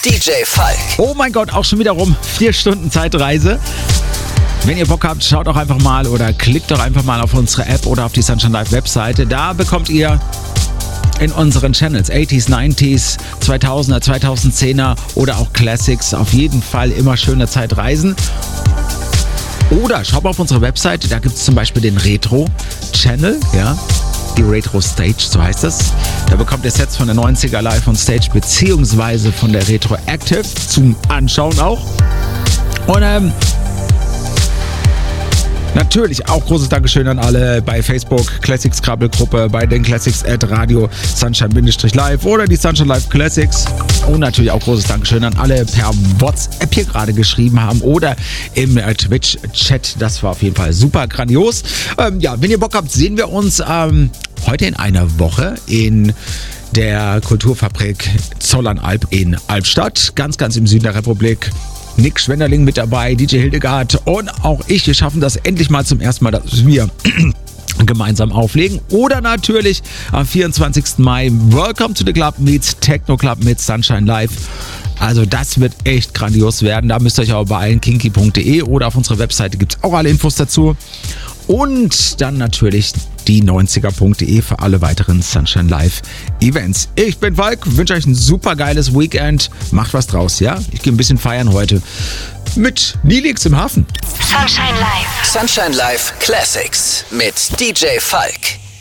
DJ Falk. Oh mein Gott, auch schon wieder rum. 4 Stunden Zeitreise. Wenn ihr Bock habt, schaut doch einfach mal oder klickt doch einfach mal auf unsere App oder auf die Sunshine Live Webseite. Da bekommt ihr in unseren Channels 80s, 90s, 2000er, 2010er oder auch Classics auf jeden Fall immer schöne Zeitreisen. Oder schaut mal auf unsere Webseite, da gibt es zum Beispiel den Retro-Channel, ja, die Retro Stage, so heißt das. Da bekommt ihr Sets von der 90er Live on Stage beziehungsweise von der Retro Active zum Anschauen auch. Und natürlich auch großes Dankeschön an alle bei Facebook, Classics Krabbelgruppe, bei den Classics at Radio Sunshine-Live oder die Sunshine Live Classics. Und natürlich auch großes Dankeschön an alle per WhatsApp hier gerade geschrieben haben oder im Twitch-Chat. Das war auf jeden Fall super grandios. Ja, wenn ihr Bock habt, sehen wir uns heute in einer Woche in der Kulturfabrik Zollernalb in Albstadt, ganz im Süden der Republik. Nick Schwenderling mit dabei, DJ Hildegard und auch ich. Wir schaffen das endlich mal zum ersten Mal, dass wir gemeinsam auflegen. Oder natürlich am 24. Mai Welcome to the Club meets Techno Club mit Sunshine Live. Also das wird echt grandios werden. Da müsst ihr euch aber beeilen, kinky.de oder auf unserer Webseite gibt es auch alle Infos dazu. Und dann natürlich die 90er.de für alle weiteren Sunshine Live Events. Ich bin Falk, wünsche euch ein super geiles Weekend. Macht was draus, ja? Ich gehe ein bisschen feiern heute mit Nilix im Hafen. Sunshine Live. Sunshine Live Classics mit DJ Falk.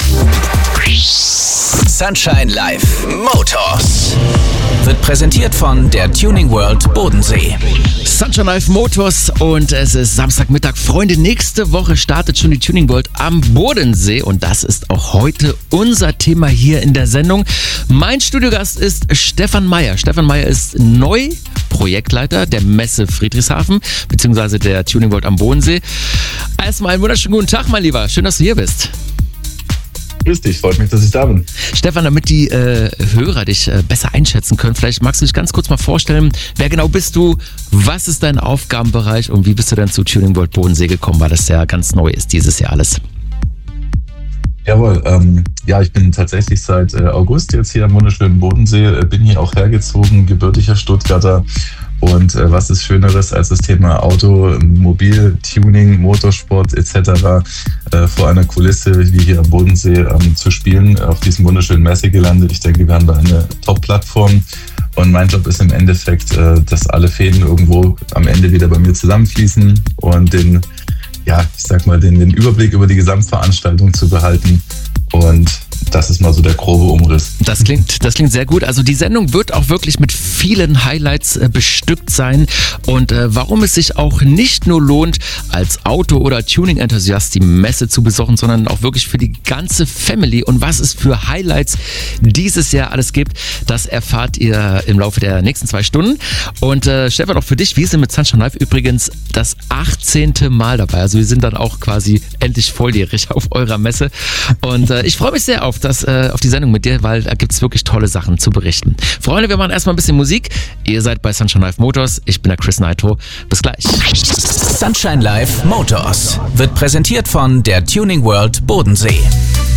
Sunshine Live Motors wird präsentiert von der Tuning World Bodensee. Sunshine Live Motors und es ist Samstagmittag. Freunde, nächste Woche startet schon die Tuning World am Bodensee und das ist auch heute unser Thema hier in der Sendung. Mein Studiogast ist Stefan Meyer. Stefan Meyer ist Projektleiter der Messe Friedrichshafen bzw. der Tuning World am Bodensee. Erstmal einen wunderschönen guten Tag, mein Lieber. Schön, dass du hier bist. Grüß dich, freut mich, dass ich da bin. Stefan, damit die Hörer dich besser einschätzen können, vielleicht magst du dich ganz kurz mal vorstellen, wer genau bist du, was ist dein Aufgabenbereich und wie bist du dann zu Tuning World Bodensee gekommen, weil das ja ganz neu ist dieses Jahr alles. Jawohl, ja, ich bin tatsächlich seit August jetzt hier am wunderschönen Bodensee, bin hier auch hergezogen, gebürtiger Stuttgarter. Und was ist Schöneres als das Thema Automobil, Tuning, Motorsport etc. Vor einer Kulisse wie hier am Bodensee zu spielen, auf diesem wunderschönen Messegelände. Ich denke, wir haben da eine Top-Plattform. Und mein Job ist im Endeffekt, dass alle Fäden irgendwo am Ende wieder bei mir zusammenfließen und den Überblick über die Gesamtveranstaltung zu behalten. Und das ist mal so der grobe Umriss. Das klingt sehr gut. Also die Sendung wird auch wirklich mit vielen Highlights bestückt sein. Und warum es sich auch nicht nur lohnt, als Auto- oder Tuning-Enthusiast die Messe zu besuchen, sondern auch wirklich für die ganze Family. Und was es für Highlights dieses Jahr alles gibt, das erfahrt ihr im Laufe der nächsten 2 Stunden. Und Stefan, auch für dich, wir sind mit Sunshine Live übrigens das 18. Mal dabei. Also wir sind dann auch quasi endlich volljährig auf eurer Messe. Und ich freue mich sehr auf die Sendung mit dir, weil da gibt es wirklich tolle Sachen zu berichten. Freunde, wir machen erstmal ein bisschen Musik. Ihr seid bei Sunshine Live Motors. Ich bin der Chris Nitro. Bis gleich. Sunshine Live Motors wird präsentiert von der Tuning World Bodensee.